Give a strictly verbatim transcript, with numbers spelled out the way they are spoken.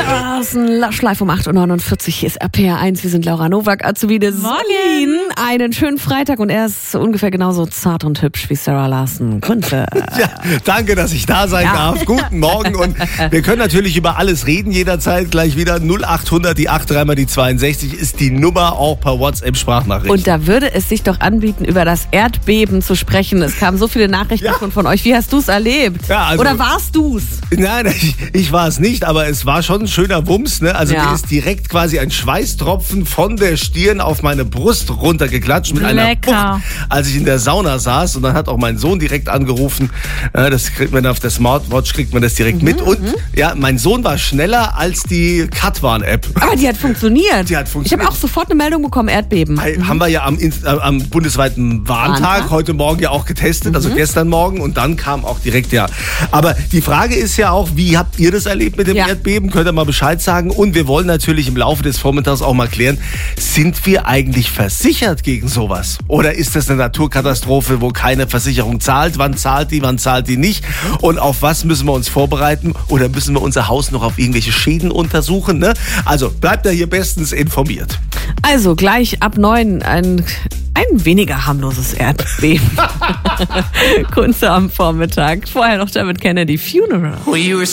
Lush live um acht Uhr neunundvierzig. Hier ist R P R eins. Wir sind Laura Nowak, Azubine Sollin. Einen schönen Freitag und er ist ungefähr genauso zart und hübsch wie Sarah Larson. Grüße. Ja, danke, dass ich da sein ja. darf. Guten Morgen und wir können natürlich über alles reden jederzeit. Gleich wieder null acht hundert, die acht drei mal die zweiundsechzig ist die Nummer, auch per WhatsApp-Sprachnachricht. Und da würde es sich doch anbieten, über das Erdbeben zu sprechen. Es kamen so viele Nachrichten ja. von euch. Wie hast du es erlebt? Ja, also, Oder warst du es? Nein, ich, ich war es nicht, aber es war schon ein schöner Wumms. Ne? Also ja. mir ist direkt quasi ein Schweißtropfen von der Stirn auf meine Brust runtergeklatscht mit Lecker. einer Bucht, als ich in der Sauna saß. Und dann hat auch mein Sohn direkt angerufen. Das kriegt man auf der Smartwatch, kriegt man das direkt mhm, mit. Und mhm. ja, mein Sohn war schneller als die Katwan-App. Aber die hat funktioniert. Die hat funktioniert. Ich habe auch sofort eine Meldung bekommen, Erdbeben. Mhm. Haben wir ja am, am bundesweiten Warntag, Warntag heute Morgen ja auch getestet, mhm. also gestern Morgen. Und dann kam auch direkt ja. Aber die Frage ist ja auch, wie habt ihr das erlebt mit dem ja. Erdbeben? Könnt ihr mal Bescheid sagen? Und wir wollen natürlich im Laufe des Vormittags auch mal klären, sind wir eigentlich versichert gegen sowas? Oder ist das eine Naturkatastrophe, wo keine Versicherung zahlt? Wann zahlt die, wann zahlt die nicht? Und auf was müssen wir uns vorbereiten? Oder müssen wir unser Haus noch auf irgendwelche Schäden untersuchen? Ne? Also bleibt da hier bestens informiert. Also gleich ab neun ein... Ein weniger harmloses Erdbeben. Kunze am Vormittag. Vorher noch David Kennedy, Funeral.